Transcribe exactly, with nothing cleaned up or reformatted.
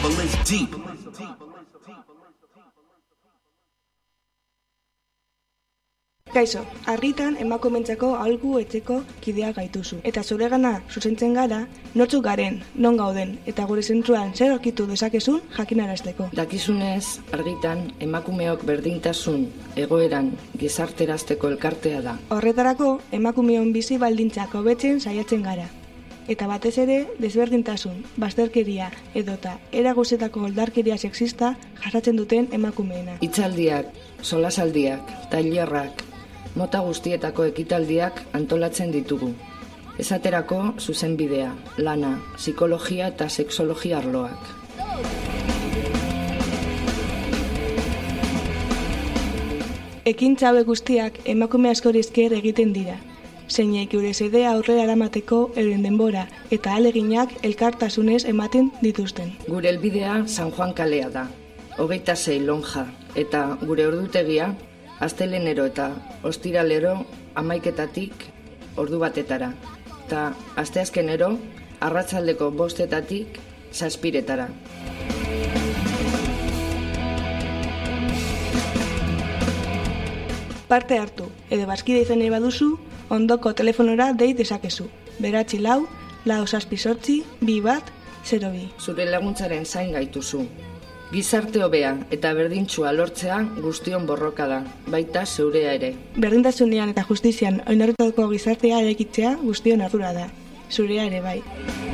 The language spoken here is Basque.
is deep. Kaixo, argitan emakumentzako aholku etxeko kidea gaituzu. Eta zuregana zuzentzen gara, nortzuk garen, non gauden, eta gure zentruan zer aurkitu dezakezun jakinarazteko. Dakizunez, argitan emakumeok berdintasun egoeran gizarterazteko elkartea da. Horretarako, emakumeon bizi baldintzak hobetzen saiatzen gara. Eta batez ere, desberdintasun, bazterkeria edota era guztietako oldarkeria sexista jasatzen duten emakumeena. Hitzaldiak, solasaldiak, tailerrak, mota guztietako ekitaldiak antolatzen ditugu. Esaterako zuzenbidea, lana, psikologia eta sexologia arloak. Ekintza hauek guztiak emakume askori esker egiten dira. Zeinek gure zedea aurrera eramateko euren denbora eta ahaleginak elkartasunez ematen dituzten. Gure helbidea San Juan kalea da, hogeita sei lonja, eta gure ordutegia astelenero eta ostiralero hamaiketatik ordu batetara, eta asteazkenero arratsaldeko bostetatik zazpiretara. Parte hartu, edo bazkide izan nahi baduzu, ondoko telefonora dei dezakezu. Beratzi lau, lau zazpi zortzi, bi bat, zero bi. Zure laguntzaren zain gaituzu. Gizarte hobea eta berdintsua lortzea guztion borroka da, baita zeurea ere. Berdintasunean eta justizian oinarritutako gizartea eraikitzea guztion ardura da. Zurea ere bai.